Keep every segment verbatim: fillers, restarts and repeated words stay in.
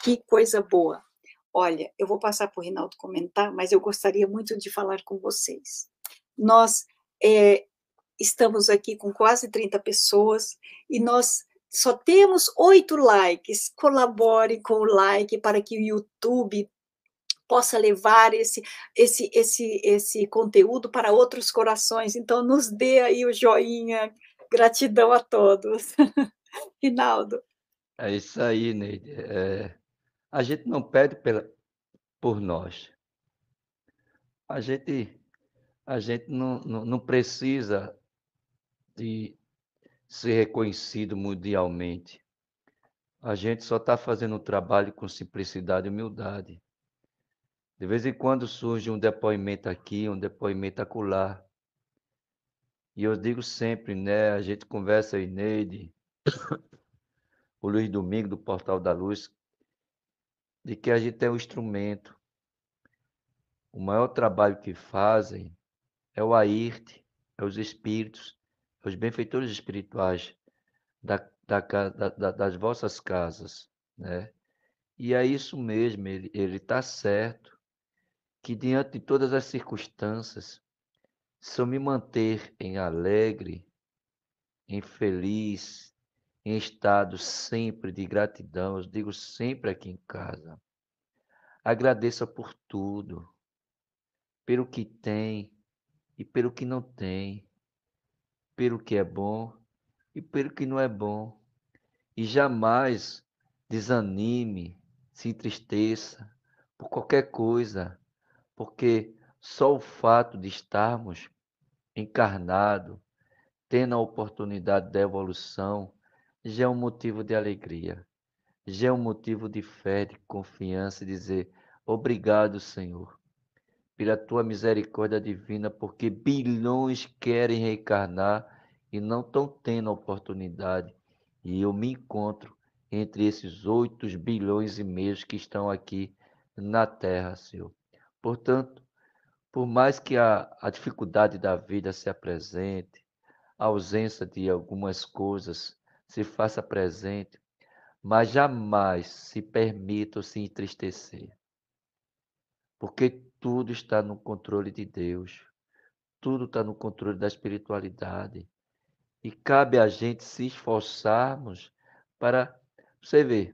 Que coisa boa. Olha, eu vou passar para o Rinaldo comentar, mas eu gostaria muito de falar com vocês. Nós, eh, estamos aqui com quase trinta pessoas e nós só temos oito likes. Colabore com o like para que o YouTube possa levar esse esse esse esse conteúdo para outros corações. Então nos dê aí o joinha. Gratidão a todos. Rinaldo. É isso aí, Neide. Eh, a gente não pede pela por nós. A gente a gente não não não precisa de ser reconhecido mundialmente. A gente só está fazendo o trabalho com simplicidade e humildade. De vez em quando surge um depoimento aqui, um depoimento acolá. E eu digo sempre, né, a gente conversa aí, Neide, o Luiz Domingo, do Portal da Luz, de que a gente é um instrumento. O maior trabalho que fazem é o AIRT, é os espíritos, é os benfeitores espirituais da, da, ca- da, da- das vossas casas, né? E é isso mesmo, ele ele está certo, que diante de todas as circunstâncias, se eu me manter em alegre, em feliz, em estado sempre de gratidão, eu digo sempre aqui em casa, agradeça por tudo, pelo que tem e pelo que não tem, pelo que é bom e pelo que não é bom. E jamais desanime, se entristeça por qualquer coisa, porque só o fato de estarmos encarnados, tendo a oportunidade da evolução, já é um motivo de alegria, já é um motivo de fé, de confiança, e dizer obrigado, Senhor, pela tua misericórdia divina, porque bilhões querem reencarnar e não estão tendo a oportunidade. E eu me encontro entre esses oito bilhões e meios que estão aqui na Terra, Senhor. Portanto, por mais que a, a dificuldade da vida se apresente, a ausência de algumas coisas se faça presente, mas jamais se permita se entristecer, porque tudo está no controle de Deus, tudo está no controle da espiritualidade, e cabe a gente se esforçarmos para você ver.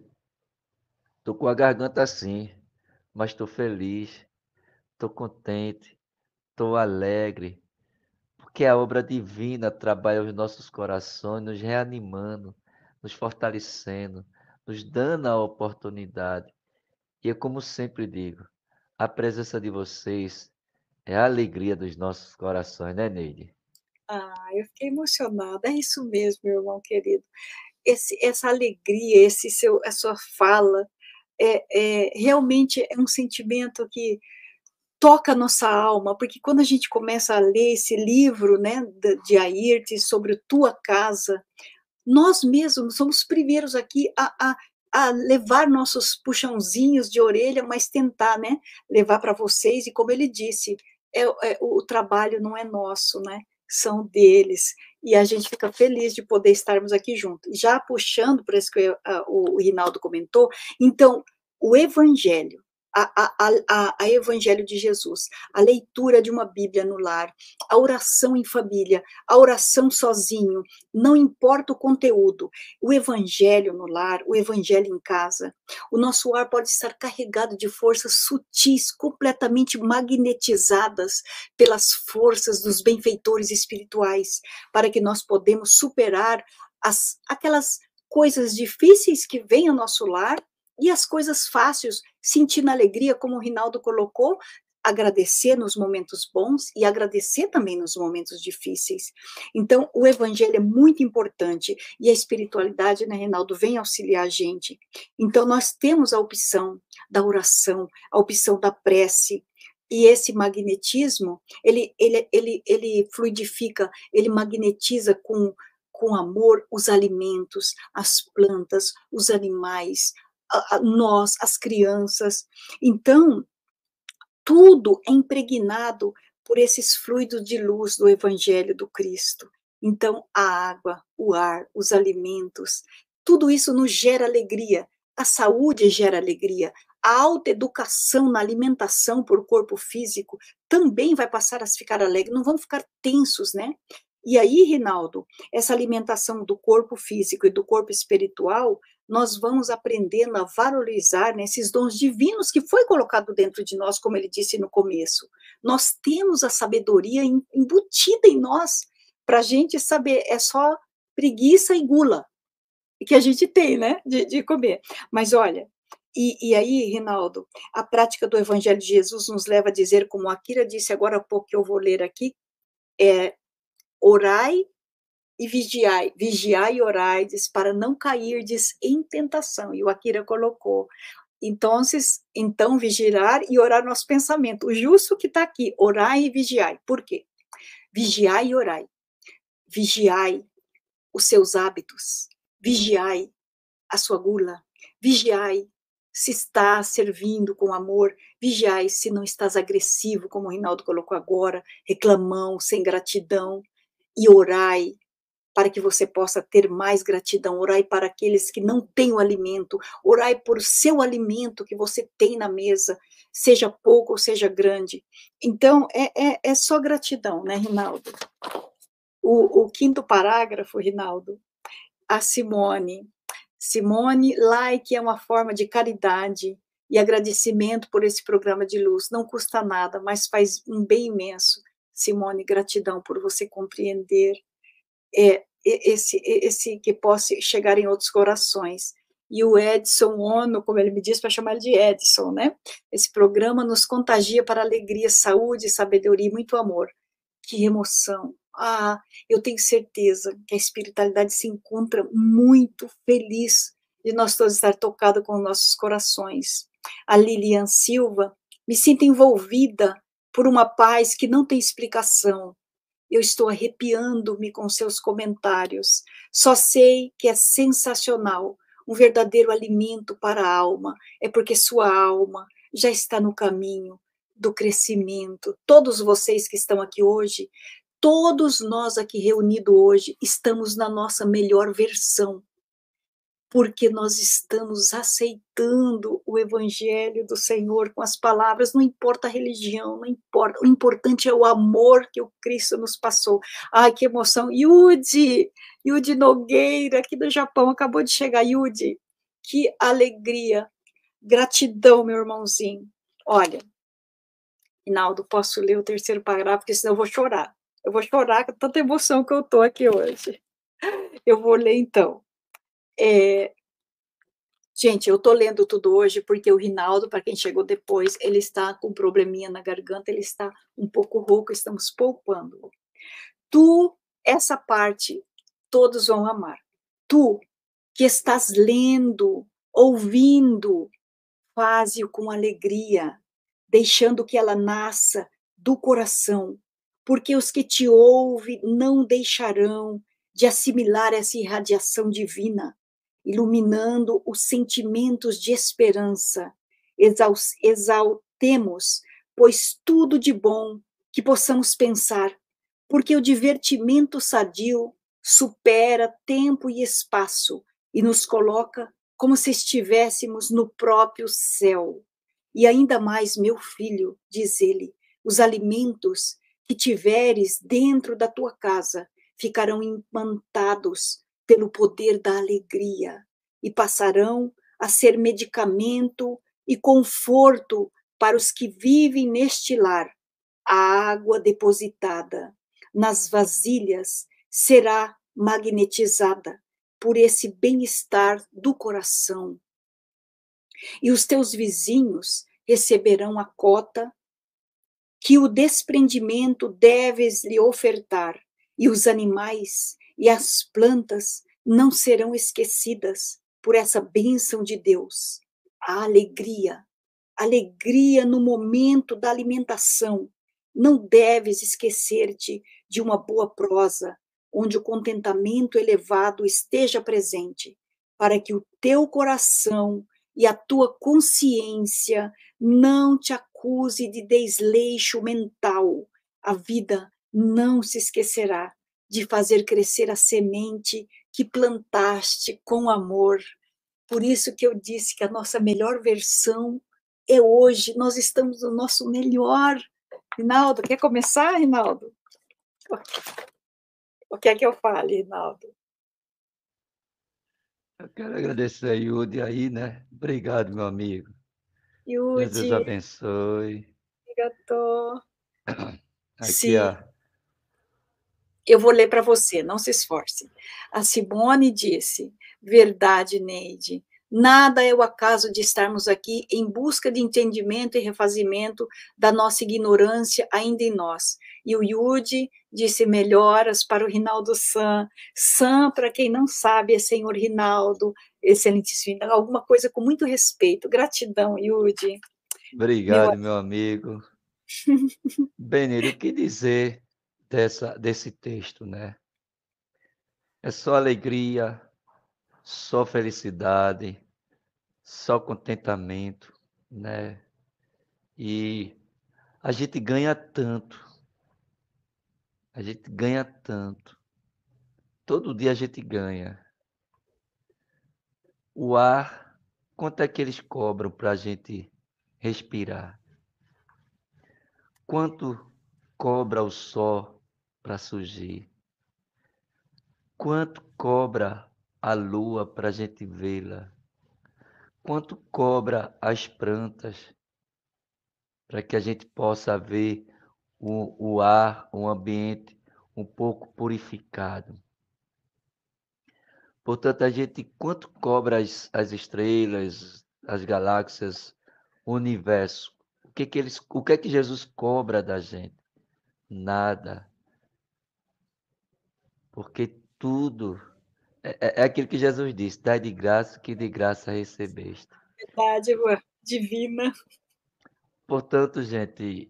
Estou com a garganta assim, mas estou feliz, estou contente, estou alegre, porque a obra divina trabalha os nossos corações, nos reanimando, nos fortalecendo, nos dando a oportunidade. E é como sempre digo, a presença de vocês é a alegria dos nossos corações, né, Neide? Ah, eu fiquei emocionada. É isso mesmo, meu irmão querido. Esse essa alegria, esse seu a sua fala, é é realmente é um sentimento que toca a nossa alma, porque quando a gente começa a ler esse livro, né, da de Airte sobre Tua Casa, nós mesmos somos os primeiros aqui a a a levar nossos puxãozinhos de orelha, mas tentar, né, levar para vocês e como ele disse, é o é o trabalho não é nosso, né, são deles. E a gente fica feliz de poder estarmos aqui junto. Já puxando para isso que eu a o Rinaldo comentou, então, o evangelho, a a a a a evangelho de Jesus, a leitura de uma bíblia no lar, a oração em família, a oração sozinho, não importa o conteúdo, o evangelho no lar, o evangelho em casa. O nosso lar pode estar carregado de forças sutis, completamente magnetizadas pelas forças dos benfeitores espirituais, para que nós podemos superar as, aquelas coisas difíceis que vêm ao nosso lar e as coisas fáceis, sentindo alegria, como o Rinaldo colocou, agradecer nos momentos bons e agradecer também nos momentos difíceis. Então, o evangelho é muito importante e a espiritualidade, né, Reinaldo, vem auxiliar a gente. Então, nós temos a opção da oração, a opção da prece, e esse magnetismo, ele, ele, ele, ele fluidifica, ele magnetiza com, com amor os alimentos, as plantas, os animais, a, a, nós, as crianças. Então, tudo é impregnado por esses fluidos de luz do Evangelho do Cristo. Então, a água, o ar, os alimentos, tudo isso nos gera alegria. A saúde gera alegria. A autoeducação na alimentação por corpo físico também vai passar a ficar alegre, não vamos ficar tensos, né? E aí, Rinaldo, essa alimentação do corpo físico e do corpo espiritual, nós vamos aprendendo a valorizar, né, esses dons divinos que foi colocado dentro de nós, como ele disse no começo. Nós temos a sabedoria embutida em nós, para a gente saber, é só preguiça e gula que a gente tem, né, de, de comer. Mas olha, e, e aí, Rinaldo, a prática do Evangelho de Jesus nos leva a dizer, como a Kira disse agora há pouco, que eu vou ler aqui, é orai e vigiai, vigiai e orai, diz, para não cairdes em tentação. E o Akira colocou, então, então vigiar e orar nosso pensamento. O justo que está aqui, orai e vigiai. Por quê? Vigiai e orai. Vigiai os seus hábitos. Vigiai a sua gula. Vigiai se está servindo com amor. Vigiai se não estás agressivo, como o Rinaldo colocou agora, reclamão, sem gratidão. E orai para que você possa ter mais gratidão. Orai para aqueles que não têm o alimento. Orai por seu alimento que você tem na mesa, seja pouco ou seja grande. Então, é, é, é só gratidão, né, Rinaldo? O, o quinto parágrafo, Rinaldo, a Simone. Simone, like é uma forma de caridade e agradecimento por esse programa de luz. Não custa nada, mas faz um bem imenso. Simone, gratidão por você compreender é, esse, esse que possa chegar em outros corações. E o Edson Ono, como ele me disse, para chamar ele de Edson, né? Esse programa nos contagia para alegria, saúde, sabedoria e muito amor. Que emoção! Ah, eu tenho certeza que a espiritualidade se encontra muito feliz de nós todos estar tocados com nossos corações. A Lilian Silva, me sinto envolvida por uma paz que não tem explicação. Eu estou arrepiando-me com seus comentários. Só sei que é sensacional, um verdadeiro alimento para a alma. É porque sua alma já está no caminho do crescimento. Todos vocês que estão aqui hoje, todos nós aqui reunidos hoje, estamos na nossa melhor versão, porque nós estamos aceitando o Evangelho do Senhor com as palavras, não importa a religião, não importa, o importante é o amor que o Cristo nos passou. Ai, que emoção! Yudi, Yudi Nogueira, aqui do Japão, acabou de chegar, Yudi, que alegria, gratidão, meu irmãozinho. Olha, Rinaldo, posso ler o terceiro parágrafo, porque senão eu vou chorar. Eu vou chorar com tanta emoção que eu estou aqui hoje. Eu vou ler, então. É, gente, eu estou lendo tudo hoje porque o Rinaldo, para quem chegou depois, ele está com um probleminha na garganta, ele está um pouco rouco, estamos poupando. Tu, essa parte, todos vão amar. Tu, que estás lendo, ouvindo, faze-o com alegria, deixando que ela nasça do coração, porque os que te ouvem não deixarão de assimilar essa irradiação divina, iluminando os sentimentos de esperança. Exaltemos, pois tudo de bom que possamos pensar, porque o divertimento sadio supera tempo e espaço e nos coloca como se estivéssemos no próprio céu. E ainda mais, meu filho, diz ele, os alimentos que tiveres dentro da tua casa ficarão imantados pelo poder da alegria e passarão a ser medicamento e conforto para os que vivem neste lar. A água depositada nas vasilhas será magnetizada por esse bem-estar do coração. E os teus vizinhos receberão a cota que o desprendimento deves lhe ofertar, e os animais e as plantas não serão esquecidas por essa bênção de Deus. A alegria, alegria no momento da alimentação. Não deves esquecer-te de uma boa prosa, onde o contentamento elevado esteja presente, para que o teu coração e a tua consciência não te acuse de desleixo mental. A vida não se esquecerá de fazer crescer a semente que plantaste com amor. Por isso que eu disse que a nossa melhor versão é hoje, nós estamos no nosso melhor. Rinaldo, quer começar, Rinaldo? O que é que eu fale, Rinaldo? Eu quero agradecer a Yudi aí, né? Obrigado, meu amigo. Jesus Yudi, abençoe. arigatô. Aqui, Sim, ó. eu vou ler para você, não se esforce. A Simone disse: verdade, Neide. Nada é o acaso de estarmos aqui em busca de entendimento e refazimento da nossa ignorância ainda em nós. E o Yudi disse melhoras para o Rinaldo San. San, para quem não sabe, é senhor Rinaldo, excelentíssimo, alguma coisa com muito respeito. Gratidão, Yudi. Meu Obrigado, meu amigo. Benito, o que dizer dessa, desse texto, né? É só alegria, só felicidade, só contentamento, né? E a gente ganha tanto, a gente ganha tanto. Todo dia a gente ganha. O ar, quanto é que eles cobram para a gente respirar? Quanto cobra o sol para surgir? Quanto cobra a lua para a gente vê-la? Quanto cobra as plantas para que a gente possa ver o, o ar, o ambiente um pouco purificado? Portanto, a gente, quanto cobra as, as estrelas, as galáxias, o universo? O que que eles, o que é que Jesus cobra da gente? Nada, porque tudo é, é é aquilo que Jesus disse: dai de graça que de graça recebeste. dádiva divina. Portanto, gente,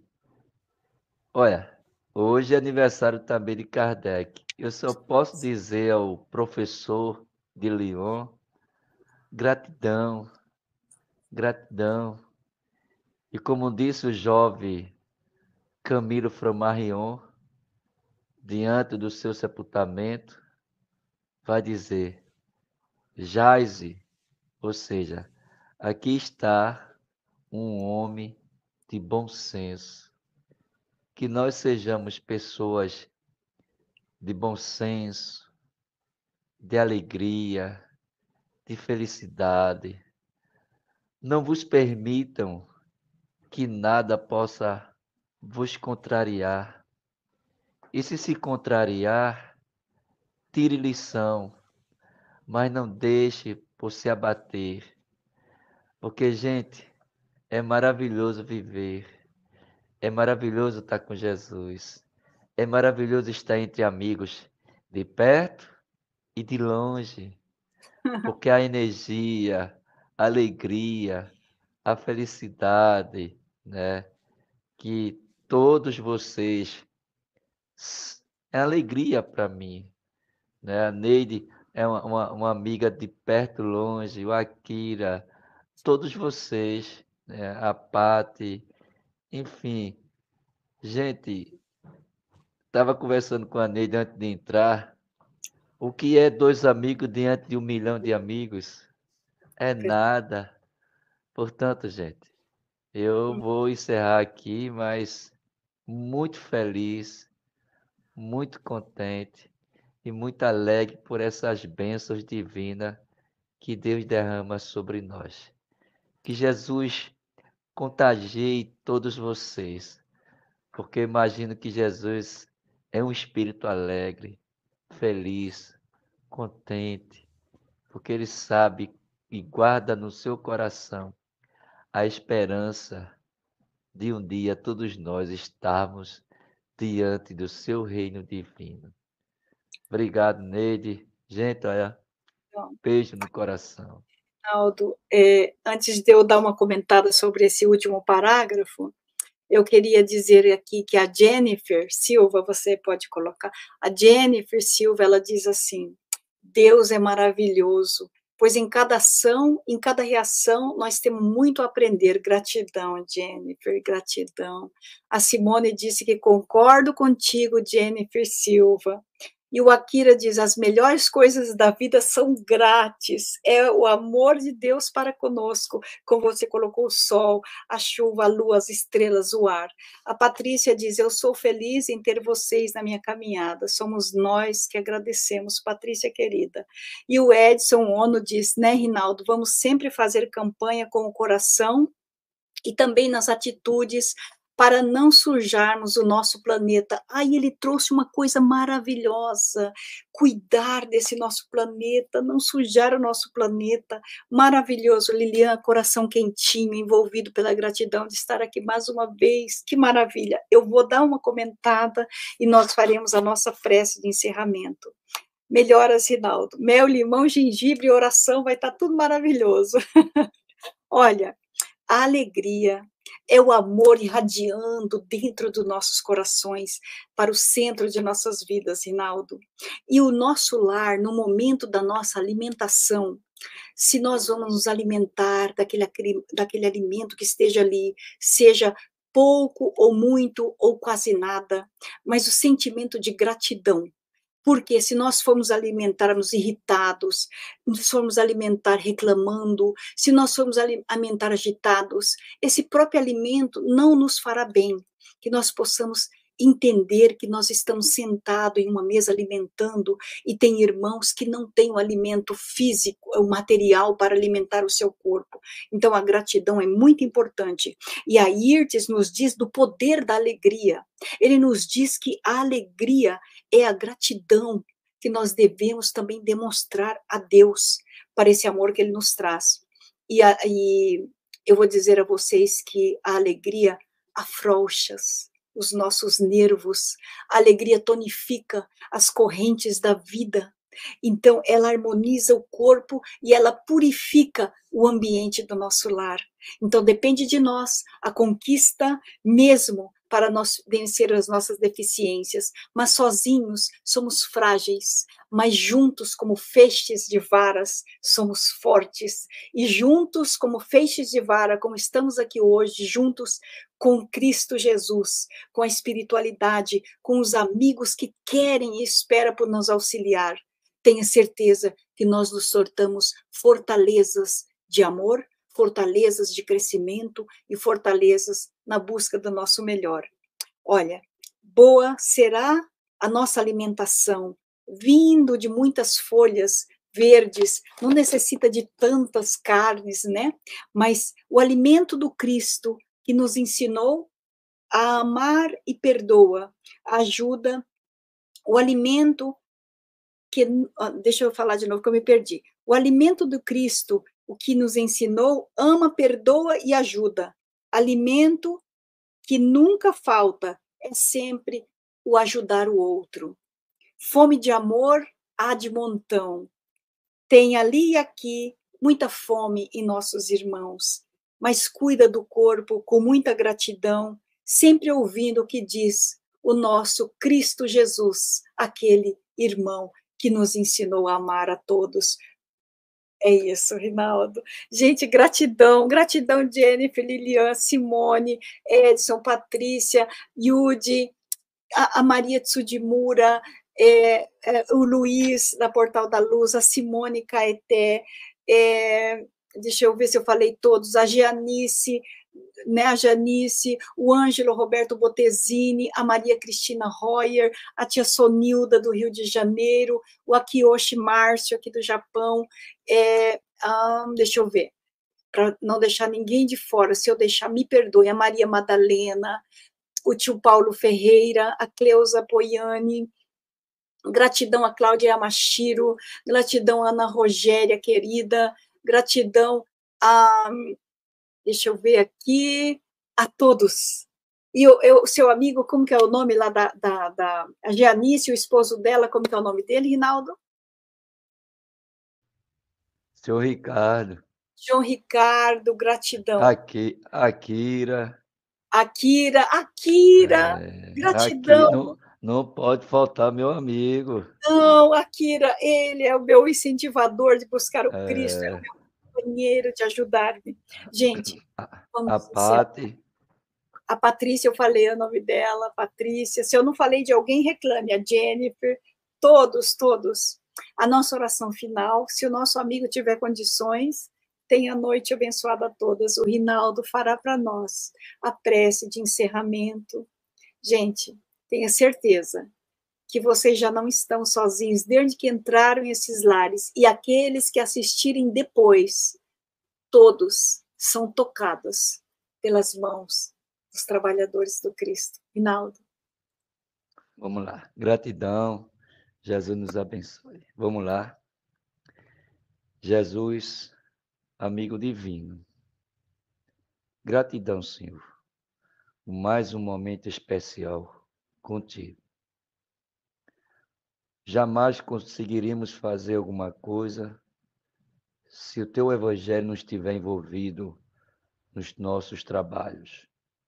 olha, hoje é aniversário também de Kardec. Eu só posso dizer ao professor de Lyon, gratidão, gratidão. E como disse o jovem Camilo Flammarion, diante do seu sepultamento, vai dizer: jaze, ou seja, aqui está um homem de bom senso. Que nós sejamos pessoas de bom senso, de alegria, de felicidade. Não vos permitam que nada possa vos contrariar. E se se contrariar, tire lição, mas não deixe por se abater. Porque, gente, é maravilhoso viver. É maravilhoso estar com Jesus. É maravilhoso estar entre amigos, de perto e de longe. Porque a energia, a alegria, a felicidade, né, que todos vocês é alegria para mim, né? A Neide é uma, uma, uma amiga de perto, longe, o Akira, todos vocês, né? A Pati, enfim, gente, estava conversando com a Neide antes de entrar. O que é dois amigos diante de um milhão de amigos? É nada. Portanto, gente, eu vou encerrar aqui, mas muito feliz, muito contente e muito alegre por essas bênçãos divinas que Deus derrama sobre nós. Que Jesus contagie todos vocês, porque imagino que Jesus é um espírito alegre, feliz, contente, porque ele sabe e guarda no seu coração a esperança de um dia todos nós estarmos diante do seu reino divino. Obrigado, Neide. Gente, olha, Então, beijo no coração. Aldo, é, antes de eu dar uma comentada sobre esse último parágrafo, eu queria dizer aqui que a Jennifer Silva, você pode colocar, a Jennifer Silva, ela diz assim: Deus é maravilhoso, pois em cada ação, em cada reação, nós temos muito a aprender. Gratidão, Jennifer, gratidão. A Simone disse que concordo contigo, Jennifer Silva. E o Akira diz: as melhores coisas da vida são grátis, é o amor de Deus para conosco, como você colocou o sol, a chuva, a lua, as estrelas, o ar. A Patrícia diz: eu sou feliz em ter vocês na minha caminhada, somos nós que agradecemos, Patrícia querida. E o Edson Ono diz: né, Rinaldo, vamos sempre fazer campanha com o coração e também nas atitudes, para não sujarmos o nosso planeta. Aí ele trouxe uma coisa maravilhosa, cuidar desse nosso planeta, não sujar o nosso planeta. Maravilhoso, Lilian, coração quentinho, envolvido pela gratidão de estar aqui mais uma vez. Que maravilha. Eu vou dar uma comentada e nós faremos a nossa prece de encerramento. Melhoras, Rinaldo. Mel, limão, gengibre, oração, vai estar tudo maravilhoso. Olha, a alegria é o amor irradiando dentro dos nossos corações para o centro de nossas vidas, Rinaldo. E o nosso lar, no momento da nossa alimentação, se nós vamos nos alimentar daquele, daquele alimento que esteja ali, seja pouco ou muito ou quase nada, mas o sentimento de gratidão. Porque se nós formos alimentarmos irritados, se formos alimentar reclamando, se nós formos alimentar agitados, esse próprio alimento não nos fará bem. Que nós possamos entender que nós estamos sentados em uma mesa alimentando e tem irmãos que não têm o alimento físico, o material para alimentar o seu corpo. Então a gratidão é muito importante. E a Irtes nos diz do poder da alegria. Ele nos diz que a alegria é a gratidão que nós devemos também demonstrar a Deus para esse amor que Ele nos traz. E, a, e eu vou dizer a vocês que a alegria afrouxa os nossos nervos, a alegria tonifica as correntes da vida. Então, ela harmoniza o corpo e ela purifica o ambiente do nosso lar. Então, depende de nós a conquista mesmo para nós vencer as nossas deficiências, mas sozinhos somos frágeis, mas juntos como feixes de varas somos fortes, e juntos como feixes de vara, como estamos aqui hoje, juntos com Cristo Jesus, com a espiritualidade, com os amigos que querem e esperam por nos auxiliar, tenha certeza que nós nos tornamos fortalezas de amor, fortalezas de crescimento e fortalezas na busca do nosso melhor. Olha, boa será a nossa alimentação, vindo de muitas folhas verdes, não necessita de tantas carnes, né? Mas o alimento do Cristo que nos ensinou a amar e perdoa, ajuda, o alimento que, deixa eu falar de novo que eu me perdi, o alimento do Cristo, o que nos ensinou, ama, perdoa e ajuda. Alimento que nunca falta é sempre o ajudar o outro. Fome de amor há de montão. Tem ali e aqui muita fome em nossos irmãos, mas cuida do corpo com muita gratidão, sempre ouvindo o que diz o nosso Cristo Jesus, aquele irmão que nos ensinou a amar a todos. É isso, Rinaldo. Gente, gratidão, gratidão, Jennifer, Lilian, Simone, Edson, Patrícia, Yudi, a, a Maria Tsudimura, é, é, o Luiz, da Portal da Luz, a Simone Caeté, é, deixa eu ver se eu falei todos, a Gianice, né, a Janice, o Ângelo Roberto Bottesini, a Maria Cristina Royer, a tia Sonilda, do Rio de Janeiro, o Akiyoshi Márcio, aqui do Japão, é, ah, deixa eu ver, para não deixar ninguém de fora, se eu deixar, me perdoe, a Maria Madalena, o tio Paulo Ferreira, a Cleusa Poiani, gratidão a Cláudia Yamashiro, gratidão a Ana Rogéria, querida, gratidão a... Deixa eu ver aqui, a todos. E o seu amigo, como que é o nome lá da, da, da a Gianice, o esposo dela, como que é o nome dele, Rinaldo? Seu Ricardo. João Ricardo, gratidão. Aqui, Akira. Akira, Akira, é, gratidão. Aqui não, não pode faltar meu amigo. Não, Akira, ele é o meu incentivador de buscar o É, Cristo, é o meu companheiro de ajudar-me. Gente, vamos a Pati. A Patrícia, eu falei o nome dela, Patrícia. Se eu não falei de alguém, reclame. A Jennifer, todos, todos. A nossa oração final, se o nosso amigo tiver condições, tenha noite abençoada a todas. O Rinaldo fará para nós a prece de encerramento. Gente, tenha certeza que vocês já não estão sozinhos desde que entraram em esses lares. E aqueles que assistirem depois, todos são tocados pelas mãos dos trabalhadores do Cristo. Rinaldo. Vamos lá. Gratidão. Jesus nos abençoe. Vamos lá. Jesus, amigo divino. Gratidão, Senhor, por mais um momento especial contigo. Jamais conseguiríamos fazer alguma coisa se o teu evangelho não estiver envolvido nos nossos trabalhos.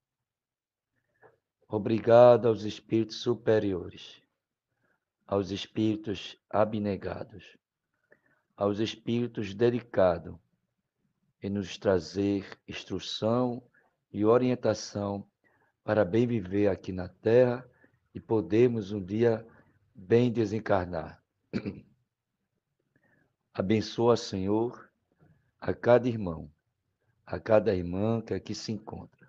Obrigado aos espíritos superiores, aos espíritos abnegados, aos espíritos dedicados em nos trazer instrução e orientação para bem viver aqui na Terra e podermos um dia bem desencarnar. Abençoa, Senhor, a cada irmão, a cada irmã que aqui se encontra.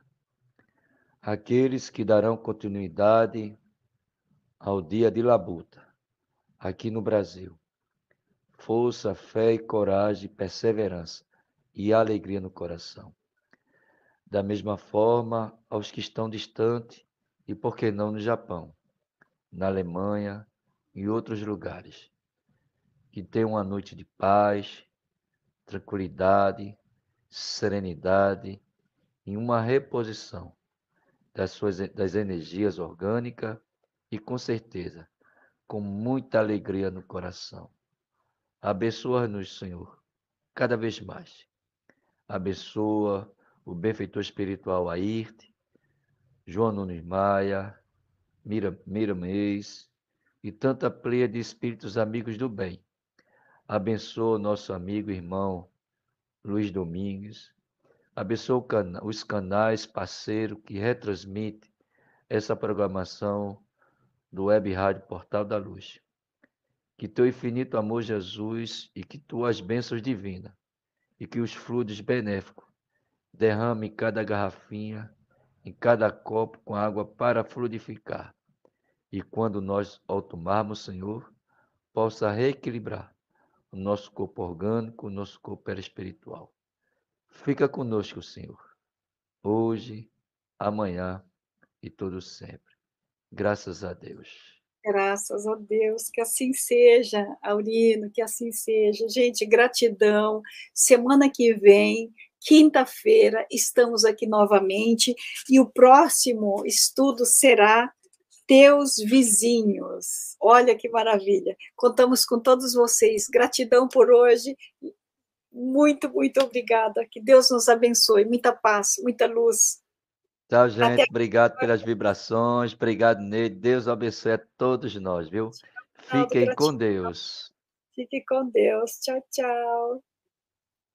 Aqueles que darão continuidade ao dia de labuta, aqui no Brasil. Força, fé e coragem, perseverança e alegria no coração. Da mesma forma, aos que estão distantes e, por que não, no Japão, na Alemanha e outros lugares. Que tenham uma noite de paz, tranquilidade, serenidade e uma reposição das suas das energias orgânicas e, com certeza, com muita alegria no coração. Abençoa-nos, Senhor, cada vez mais. Abençoa o benfeitor espiritual Airte, João Nunes Maia, Mira, Mira Meis e tanta pleia de espíritos amigos do bem. Abençoa o nosso amigo e irmão Luiz Domingues. Abençoa cana, os canais parceiros que retransmitem essa programação do Web Rádio Portal da Luz. Que teu infinito amor, Jesus, e que tuas bênçãos divinas, e que os fluidos benéficos derrame em cada garrafinha, em cada copo com água para fluidificar. E quando nós ao tomarmos, Senhor, possa reequilibrar o nosso corpo orgânico, o nosso corpo perispiritual. Fica conosco, Senhor, hoje, amanhã e todo sempre. Graças a Deus. Graças a Deus, que assim seja, Aurino, que assim seja. Gente, gratidão. Semana que vem, quinta-feira, estamos aqui novamente e o próximo estudo será Teus Vizinhos. Olha que maravilha. Contamos com todos vocês. Gratidão por hoje. Muito, muito obrigada. Que Deus nos abençoe. Muita paz, muita luz. Tchau, gente. Até... Obrigado pelas vibrações. Obrigado, Neide. Deus abençoe a todos nós, viu? Fiquem com Deus. Fique com Deus. Tchau, tchau.